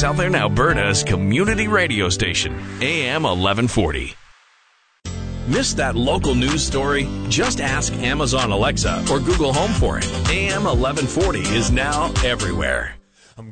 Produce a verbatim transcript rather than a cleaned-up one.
Southern Alberta's community radio station, A M eleven forty. Missed that local news story? Just ask Amazon Alexa or Google Home for it. A M eleven forty is now everywhere.